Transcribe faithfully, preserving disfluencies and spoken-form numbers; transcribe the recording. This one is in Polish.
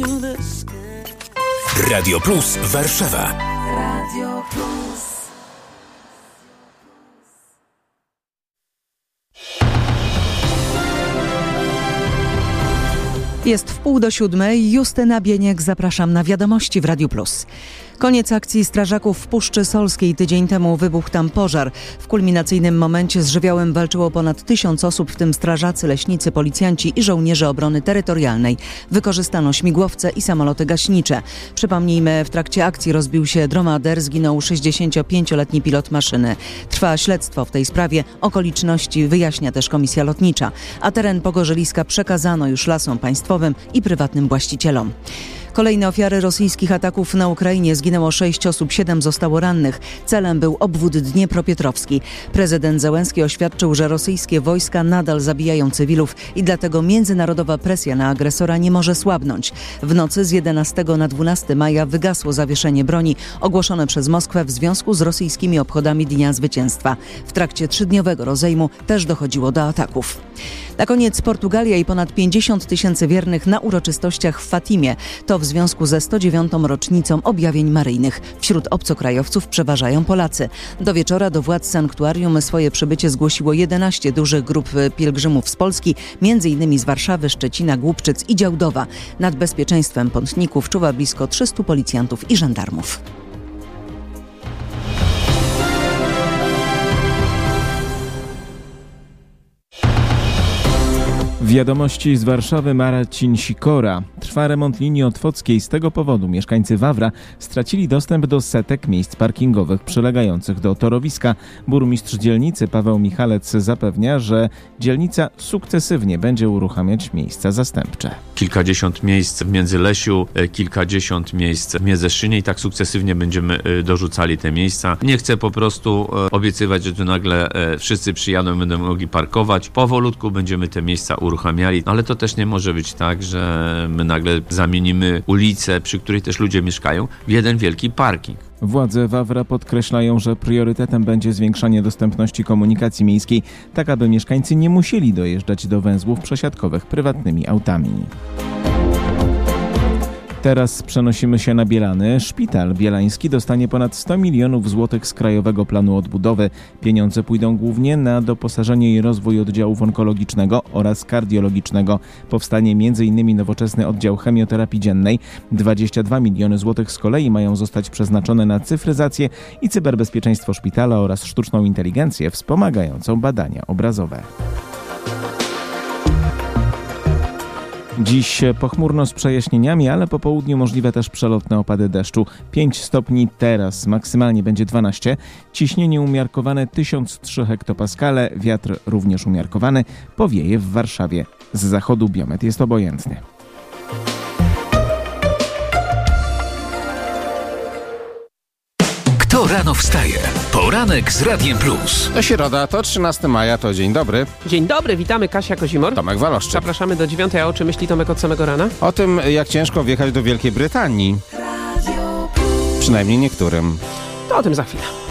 Radio Plus Warszawa. Radio Plus. Jest w pół do siódmej. Justyna Bieniek, zapraszam na Wiadomości w Radiu Plus. Koniec akcji strażaków w Puszczy Solskiej. Tydzień temu wybuchł tam pożar. W kulminacyjnym momencie z żywiołem walczyło ponad tysiąc osób, w tym strażacy, leśnicy, policjanci i żołnierze obrony terytorialnej. Wykorzystano śmigłowce i samoloty gaśnicze. Przypomnijmy, w trakcie akcji rozbił się dromader, zginął sześćdziesięciopięcioletni pilot maszyny. Trwa śledztwo w tej sprawie. Okoliczności wyjaśnia też Komisja Lotnicza. A teren Pogorzeliska przekazano już Lasom Państwowym i prywatnym właścicielom. Kolejne ofiary rosyjskich ataków na Ukrainie. Zginęło sześć osób, siedem zostało rannych. Celem był obwód Dniepropietrowski. Prezydent Zełenski oświadczył, że rosyjskie wojska nadal zabijają cywilów i dlatego międzynarodowa presja na agresora nie może słabnąć. W nocy z jedenastego na dwunastego maja wygasło zawieszenie broni ogłoszone przez Moskwę w związku z rosyjskimi obchodami Dnia Zwycięstwa. W trakcie trzydniowego rozejmu też dochodziło do ataków. Na koniec Portugalia i ponad pięćdziesiąt tysięcy wiernych na uroczystościach w Fatimie. To w związku ze sto dziewiątą rocznicą objawień maryjnych. Wśród obcokrajowców przeważają Polacy. Do wieczora do władz sanktuarium swoje przybycie zgłosiło jedenaście dużych grup pielgrzymów z Polski, między innymi z Warszawy, Szczecina, Głubczyc i Działdowa. Nad bezpieczeństwem pątników czuwa blisko trzystu policjantów i żandarmów. Wiadomości z Warszawy, Marcin Sikora. Trwa remont linii otwockiej. Z tego powodu mieszkańcy Wawra stracili dostęp do setek miejsc parkingowych przylegających do torowiska. Burmistrz dzielnicy Paweł Michalec zapewnia, że dzielnica sukcesywnie będzie uruchamiać miejsca zastępcze. Kilkadziesiąt miejsc w Międzylesiu, kilkadziesiąt miejsc w Międzeszynie i tak sukcesywnie będziemy dorzucali te miejsca. Nie chcę po prostu obiecywać, że tu nagle wszyscy przyjadą i będą mogli parkować. Powolutku będziemy te miejsca uruchamiali. Ale to też nie może być tak, że my nagle zamienimy ulicę, przy której też ludzie mieszkają, w jeden wielki parking. Władze Wawra podkreślają, że priorytetem będzie zwiększanie dostępności komunikacji miejskiej, tak aby mieszkańcy nie musieli dojeżdżać do węzłów przesiadkowych prywatnymi autami. Teraz przenosimy się na Bielany. Szpital bielański dostanie ponad sto milionów złotych z Krajowego Planu Odbudowy. Pieniądze pójdą głównie na doposażenie i rozwój oddziałów onkologicznego oraz kardiologicznego. Powstanie między innymi nowoczesny oddział chemioterapii dziennej. dwadzieścia dwa miliony złotych z kolei mają zostać przeznaczone na cyfryzację i cyberbezpieczeństwo szpitala oraz sztuczną inteligencję wspomagającą badania obrazowe. Dziś pochmurno z przejaśnieniami, ale po południu możliwe też przelotne opady deszczu. pięć stopni teraz, maksymalnie będzie dwanaście. Ciśnienie umiarkowane tysiąc trzy hektopaskale, wiatr również umiarkowany. Powieje w Warszawie. Z zachodu biometr jest obojętny. Kto rano wstaje? Poranek z Radiem Plus. To środa, to trzynastego maja, to dzień dobry. Dzień dobry, witamy, Kasia Kozimor. Tomek Waloszczyk. Zapraszamy do dziewiątej, a o czym myśli Tomek od samego rana? O tym, jak ciężko wjechać do Wielkiej Brytanii. Przynajmniej niektórym. To o tym za chwilę.